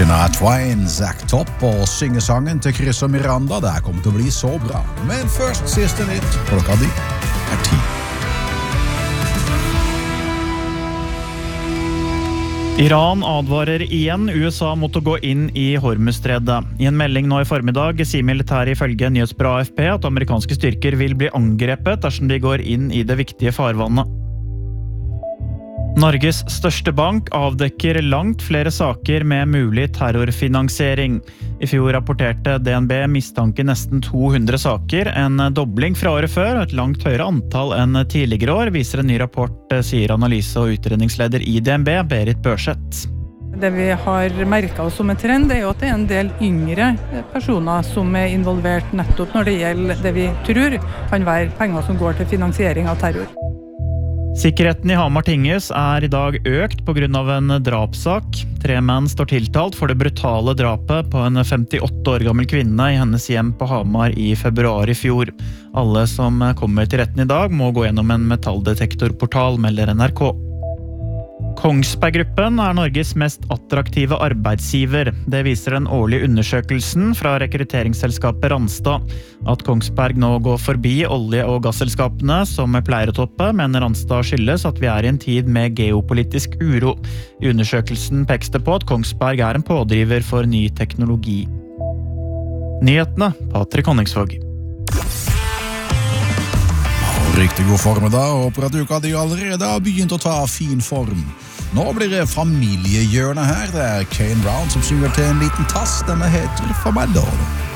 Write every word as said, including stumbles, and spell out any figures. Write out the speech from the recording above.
Shania Twain, Zack Topp og syngesangen til Chris og Miranda. Det her kommer til å bli så bra. Men først siste nytt. Klokka di er ti. Iran advarer igjen U S A mot å gå inn i Hormuzstredet. I en melding nå i formiddag sier militæret ifølge nyhetsbyrået A F P at amerikanske styrker vil bli angrepet dersom de går inn i det viktige farvannet. Norges største bank avdekker langt flere saker med mulig terrorfinansiering. I fjor rapporterte D N B mistanke nesten to hundre saker, en dobling fra året før, et langt høyere antall enn tidligere år, viser en ny rapport, sier analyse- og utredningsleder i D N B, Berit Børseth. Det vi har merket oss som en trend er jo at det er en del yngre personer som er involvert nettopp når det gjelder det vi tror kan være penger som går til finansiering av terror. Sikkerheten i Hamar tinghus er i dag økt på grunn av en drapssak. Tre menn står tiltalt for det brutale drapet på en femtiåtte år gammel kvinne i hennes hjem på Hamar i februar i fjor. Alle som kommer til retten i dag må gå gjennom en metalldetektorportal, melder N R K. Kongsberg Gruppen er Norges mest attraktive arbeidsgiver. Det viser den årlige undersøkelsen fra rekrutteringsselskapet Randstad. At Kongsberg nå går forbi olje- og gasselskapene som pleier å toppe, mener Randstad skyldes at vi er i en tid med geopolitisk uro. I undersøkelsen pekes det på at Kongsberg er en pådriver for ny teknologi. Nyhetene, Patrick Honningsvåg. Riktig god formiddag, håper at uka di allerede har begynt å ta fin form. Nå blir det familiehjørnet her, det er Kane Brown som synger til en liten tass, denne heter For My Daughter.